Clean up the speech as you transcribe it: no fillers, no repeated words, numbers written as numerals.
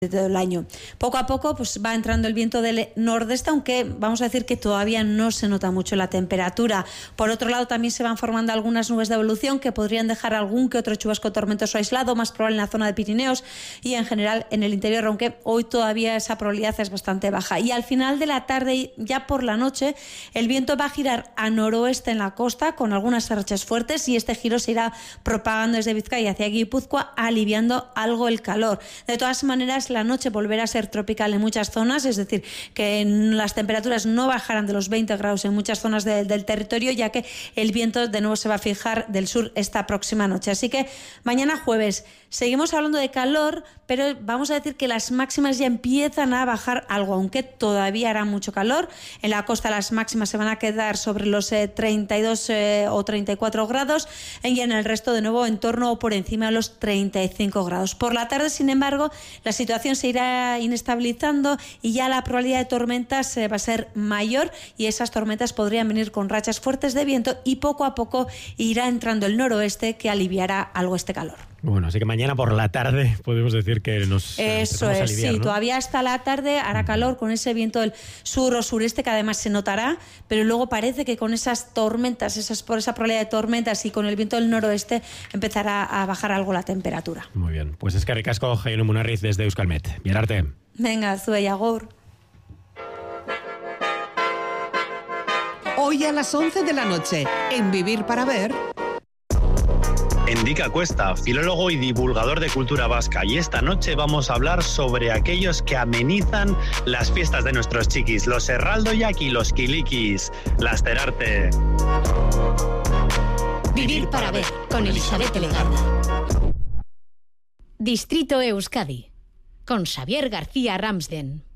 de todo el año. Poco a poco pues va entrando el viento del nordeste, aunque vamos a decir que todavía no se nota mucho la temperatura. Por otro lado, también se van formando algunas nubes de evolución que podrían dejar algún que otro chubasco tormentoso aislado, más probable en la zona de Pirineos y en general en el interior, aunque hoy todavía esa probabilidad es bastante baja. Y al final de la tarde y ya por la noche, el viento va a girar a noroeste en la costa con algunas rachas fuertes, y este giro se irá propagando desde Vizcaya hacia Guipúzcoa, aliviando algo el calor. De todas maneras, la noche volverá a ser tropical en muchas zonas, es decir, que las temperaturas no bajarán de los 20 grados en muchas zonas del territorio, ya que el viento de nuevo se va a fijar del sur esta próxima noche. Así que mañana jueves seguimos hablando de calor, pero vamos a decir que las máximas ya empiezan a bajar algo, aunque todavía hará mucho calor. En la costa las máximas se van a quedar sobre los 32 o 34 grados y en el resto de nuevo en torno o por encima de los 35 grados. Por la tarde, sin embargo, la situación se irá inestabilizando y ya la probabilidad de tormentas va a ser mayor, y esas tormentas podrían venir con rachas fuertes de viento, y poco a poco irá entrando el noroeste, que aliviará algo este calor. Bueno, así que mañana por la tarde podemos decir que nos eso es, aliviar, sí, ¿no? Todavía hasta la tarde hará calor con ese viento del sur o sureste, que además se notará, pero luego parece que con esas tormentas, por esa probabilidad de tormentas y con el viento del noroeste, empezará a bajar algo la temperatura. Muy bien, pues es que ricasco, Jaime Munarriz desde Euskalmet. Bien arte. Venga, Zue y agur. Hoy a las 11 de la noche, en Vivir para Ver. Enrique Cuesta, filólogo y divulgador de cultura vasca, y esta noche vamos a hablar sobre aquellos que amenizan las fiestas de nuestros chiquis, los erraldoiak y los quilikis, Lasterarte. Vivir para Ver, con Elizabeth Legarda. Distrito Euskadi, con Xavier García Ramsden.